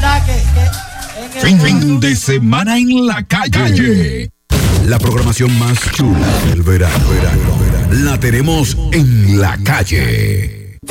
verdad que fin de semana en la calle. La programación más chula del verano la tenemos en la calle.